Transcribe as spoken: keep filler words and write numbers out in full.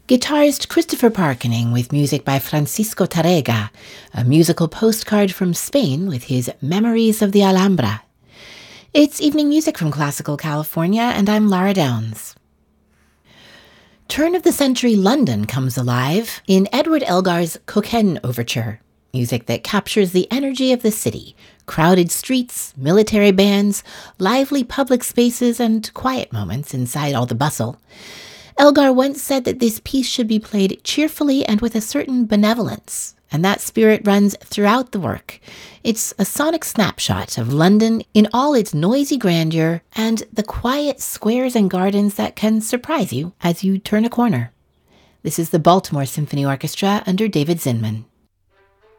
Guitarist Christopher Parkening with music by Francisco Tarrega, a musical postcard from Spain with his Memories of the Alhambra. It's evening music from Classical California, and I'm Lara Downs. Turn-of-the-century London comes alive in Edward Elgar's Coquin Overture, music that captures the energy of the city, crowded streets, military bands, lively public spaces, and quiet moments inside all the bustle. Elgar once said that this piece should be played cheerfully and with a certain benevolence, and that spirit runs throughout the work. It's a sonic snapshot of London in all its noisy grandeur and the quiet squares and gardens that can surprise you as you turn a corner. This is the Baltimore Symphony Orchestra under David Zinman.